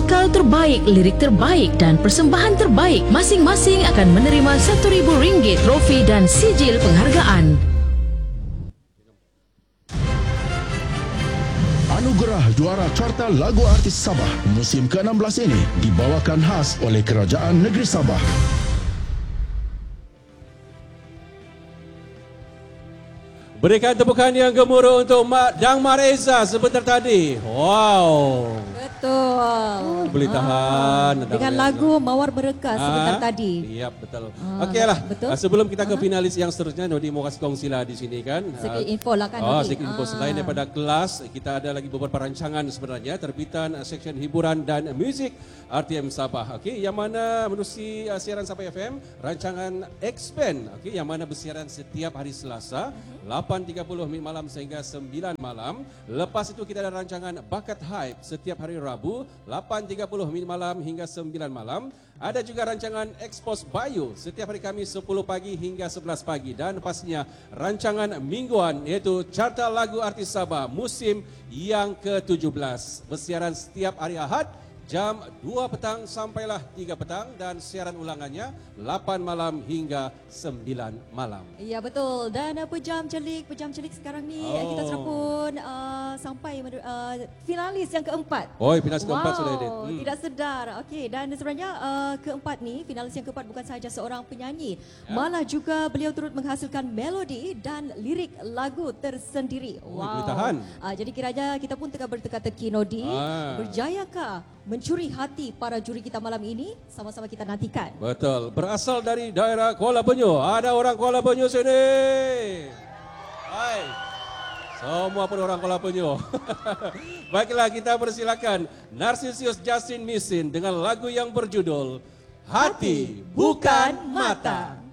vokal terbaik, lirik terbaik dan persembahan terbaik. Masing-masing akan menerima RM1,000 trofi dan sijil penghargaan. Anugerah Juara Carta Lagu Artis Sabah musim ke-16 ini dibawakan khas oleh Kerajaan Negeri Sabah. Berikan tepukan yang gemuruh untuk Mak Dang Mareza sebentar tadi. Wow. Betul. Boleh tahan. Dengan lagu Mawar Berkah sebentar tadi. Ya, betul. Okeylah. Betul. Sebelum kita ke finalis yang seterusnya, Nodi mau kasih kongsilah di sini kan. Sedikit info lah kan. Nodi. Sedikit info. Selain daripada kelas, kita ada lagi beberapa rancangan sebenarnya. Terbitan seksyen hiburan dan muzik RTM Sabah. Okey, yang mana menerusi siaran Sabah FM, rancangan X-Band. Okey, yang mana bersiaran setiap hari Selasa, 8.30 malam sehingga 9 malam. Lepas itu kita ada rancangan Bakat Hype setiap hari Rabu 8.30 malam hingga 9 malam. Ada juga rancangan Expose Bayu setiap hari Khamis 10 pagi hingga 11 pagi. Dan pastinya rancangan mingguan iaitu Carta Lagu Artis Sabah musim yang ke-17. Bersiaran setiap hari Ahad jam 2 petang sampailah 3 petang dan siaran ulangannya 8 malam hingga 9 malam. Ya betul. Dan pejam celik sekarang ni kita telah pun sampai finalis yang keempat. Oh, finalis keempat sudah edit. Tidak sedar. Okey, dan sebenarnya keempat ni, finalis yang keempat bukan sahaja seorang penyanyi, malah juga beliau turut menghasilkan melodi dan lirik lagu tersendiri. Boleh tahan. Jadi kiranya kita pun tengah berteka-teki Nodi. Berjayakah mencuri hati para juri kita malam ini? Sama-sama kita nantikan. Betul. Berasal dari daerah Kuala Penyu. Ada orang Kuala Penyu sini. Hai. Semua pun orang Kuala Penyu. Baiklah, kita persilakan Narcisius Justin Misin dengan lagu yang berjudul Hati Bukan Mata.